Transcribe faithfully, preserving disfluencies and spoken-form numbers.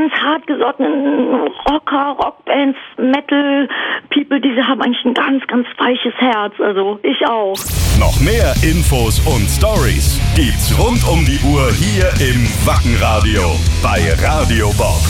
ganz hartgesottenen Rocker, Rockbands, Metal-People, diese haben eigentlich ein ganz, ganz weiches Herz. Also ich auch. Noch mehr Infos und Stories gibt's rund um die Uhr hier im Wackenradio bei Radio Bob.